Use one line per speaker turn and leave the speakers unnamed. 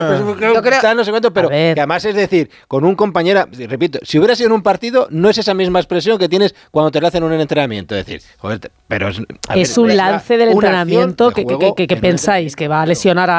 no sé cuánto, pero que además es decir, con un compañero, repito, si hubiera sido en un partido, no es esa misma expresión que tienes cuando te lo hacen en un entrenamiento. Es decir, joder, pero
es un lance del entrenamiento que pensáis que va a lesionar a